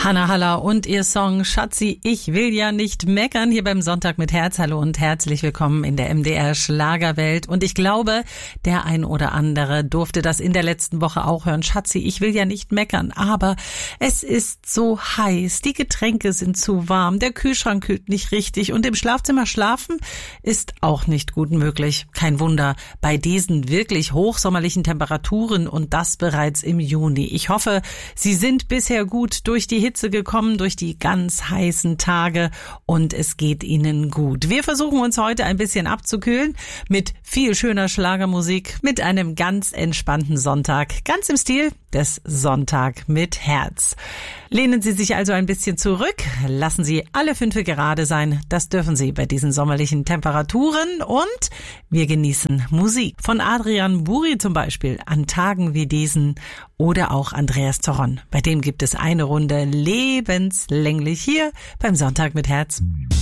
Hanna Haller und ihr Song Schatzi, ich will ja nicht meckern hier beim Sonntag mit Herz. Hallo und herzlich willkommen in der MDR Schlagerwelt. Und ich glaube, der ein oder andere durfte das in der letzten Woche auch hören. Schatzi, ich will ja nicht meckern, aber es ist so heiß, die Getränke sind zu warm, der Kühlschrank kühlt nicht richtig und im Schlafzimmer schlafen ist auch nicht gut möglich. Kein Wunder bei diesen wirklich hochsommerlichen Temperaturen und das bereits im Juni. Ich hoffe, Sie sind bisher gut durch die Hitze gekommen, durch die ganz heißen Tage und es geht Ihnen gut. Wir versuchen uns heute ein bisschen abzukühlen mit viel schöner Schlagermusik, mit einem ganz entspannten Sonntag, ganz im Stil des Sonntag mit Herz. Lehnen Sie sich also ein bisschen zurück, lassen Sie alle Fünfe gerade sein, das dürfen Sie bei diesen sommerlichen Temperaturen und wir genießen Musik. Von Adrian Buri zum Beispiel an Tagen wie diesen oder auch Andreas Zorron. Bei dem gibt es eine Runde lebenslänglich hier beim Sonntag mit Herz.